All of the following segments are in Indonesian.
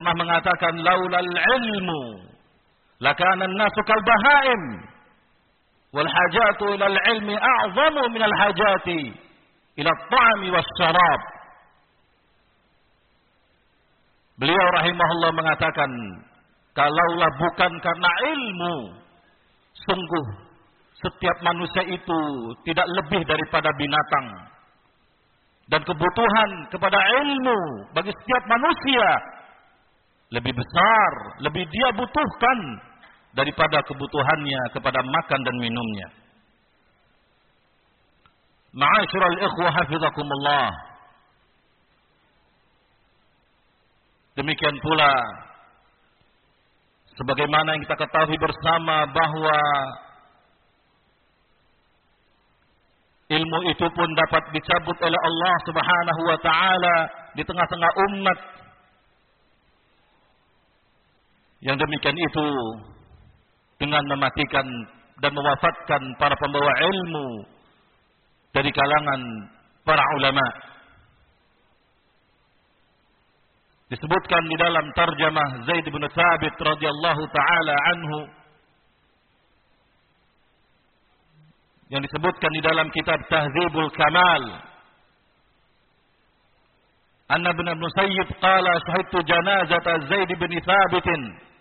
pernah mengatakan laulal ilmu lakana an-nasu kal bahaim wal hajatu ilal ilmi a'zamu minal hajati ila at-ta'ami was-syarab. Beliau rahimahullah mengatakan, kalaulah bukan karena ilmu, sungguh setiap manusia itu tidak lebih daripada binatang. Dan kebutuhan kepada ilmu bagi setiap manusia lebih besar, lebih dia butuhkan daripada kebutuhannya kepada makan dan minumnya. Ma'asyiral ikhwah hafizakumullah. Demikian pula sebagaimana yang kita ketahui bersama bahwa ilmu itu pun dapat dicabut oleh Allah Subhanahu wa taala di tengah-tengah umat. Yang demikian itu dengan mematikan dan mewafatkan para pembawa ilmu dari kalangan para ulama. Disebutkan di dalam tarjamah Zaid bin Thabit radhiyallahu taala anhu yang disebutkan di dalam kitab Tahdzibul Kamal, anna ibn Musayyib qala syahidtu janazata Zaid bin Thabit,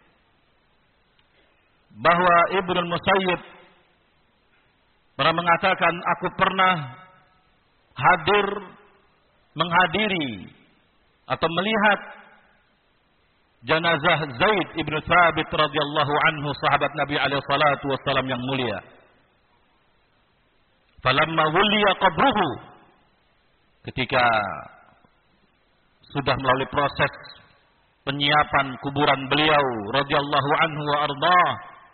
bahwa Ibnu Musayyib pernah mengatakan aku pernah menghadiri atau melihat jenazah Zaid ibn Thabit radhiyallahu anhu, sahabat Nabi alaihi salatu wassalam yang mulia. Falamma wuliya qabruhu, ketika sudah melalui proses penyiapan kuburan beliau radhiyallahu anhu wa ardhah,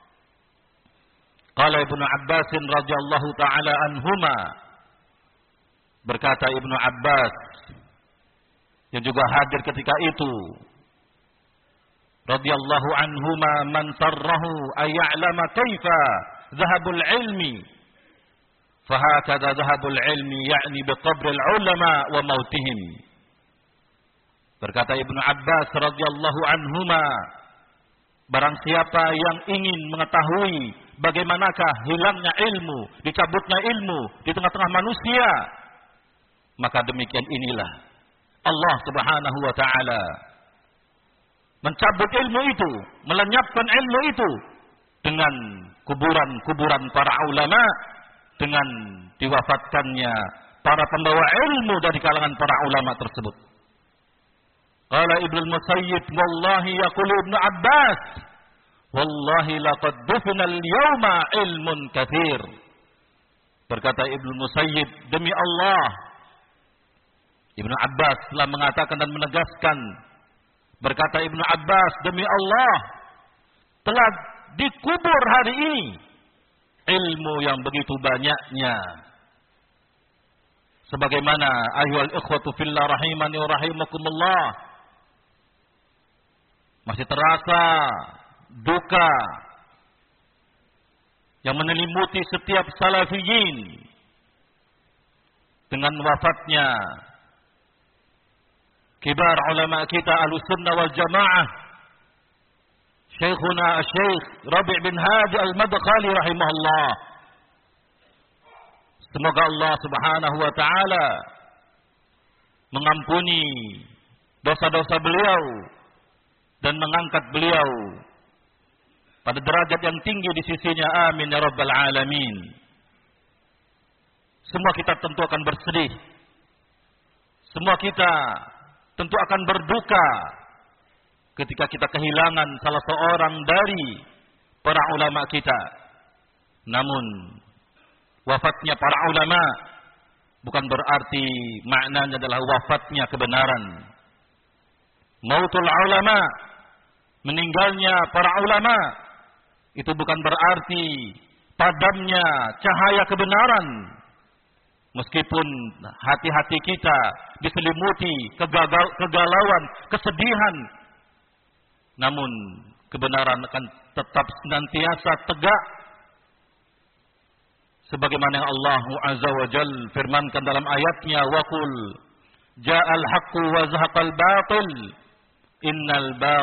qala Ibnu Abbas radhiyallahu taala anhuma, berkata Ibnu Abbas yang juga hadir ketika itu, radhiyallahu anhuma, man sarrahu ay ya'lama kaifa dhahabul ilmi fahakadha dhahabul ilmi ya'ni biqabril ulama wa mautihim. Berkata Ibnu Abbas radhiyallahu anhuma, barang siapa yang ingin mengetahui bagaimanakah hilangnya ilmu, dicabutnya ilmu di tengah-tengah manusia, maka demikian inilah Allah Subhanahu wa taala mencabut ilmu itu, melenyapkan ilmu itu dengan kuburan-kuburan para ulama, dengan diwafatkannya para pembawa ilmu dari kalangan para ulama tersebut. Qala Ibnu Musayyib, wallahi yaqulu Ibnu Abbas, wallahi laqad dufina al-yawma ilmun katsir. Berkata Ibnu Musayyib, demi Allah, Ibnu Abbas telah mengatakan dan menegaskan, berkata Ibnu Abbas, demi Allah, telah dikubur hari ini ilmu yang begitu banyaknya. Sebagaimana ayyuhal ikhwatu fillah rahimani wa rahimakumullah, masih terasa duka yang menelimuti setiap salafiyin dengan wafatnya kibar ulama kita Ahlussunnah wal Jamaah, Syekhuna Syekh Rabi' bin Hadi Al-Madkhali rahimahullah. Semoga Allah Subhanahu wa taala mengampuni dosa-dosa beliau dan mengangkat beliau pada derajat yang tinggi di sisinya. Amin ya rabbal alamin. Semua kita tentu akan bersedih. Semua kita tentu akan berduka ketika kita kehilangan salah seorang dari para ulama kita. Namun wafatnya para ulama bukan berarti maknanya adalah wafatnya kebenaran. Mautul ulama, meninggalnya para ulama, itu bukan berarti padamnya cahaya kebenaran. Meskipun hati-hati kita diselimuti kegalauan, kesedihan, namun kebenaran akan tetap senantiasa tegak. Sebagaimana yang Allah Azza wa Jalla firmankan dalam ayatnya, wa qul ja'al haqqu wa zahaqal batil innal